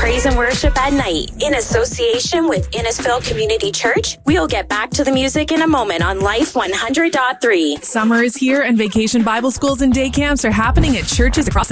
praise and worship at night in association with Innisfil Community Church. We'll get back to the music in a moment on Life 100.3. Summer is here and vacation Bible schools and day camps are happening at churches across